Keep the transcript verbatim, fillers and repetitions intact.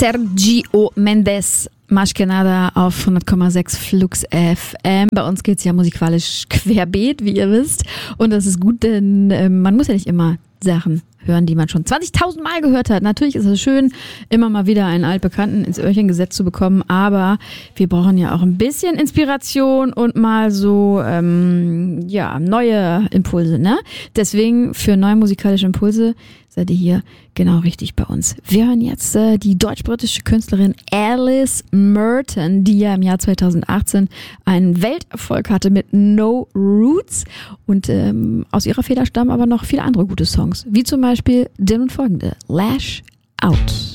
Sergio Mendes, Más que nada auf hundert Komma sechs Flux F M. Bei uns geht's ja musikalisch querbeet, wie ihr wisst. Und das ist gut, denn äh, man muss ja nicht immer Sachen hören, die man schon zwanzigtausend Mal gehört hat. Natürlich ist es schön, immer mal wieder einen Altbekannten ins Öhrchen gesetzt zu bekommen, aber wir brauchen ja auch ein bisschen Inspiration und mal so ähm, ja neue Impulse, ne? Deswegen für neue musikalische Impulse seid ihr hier genau richtig bei uns. Wir hören jetzt äh, die deutsch-britische Künstlerin Alice Merton, die ja im Jahr zweitausendachtzehn einen Welterfolg hatte mit No Roots und ähm, aus ihrer Feder stammen aber noch viele andere gute Songs, wie zum Beispiel den und folgende, Lash Out.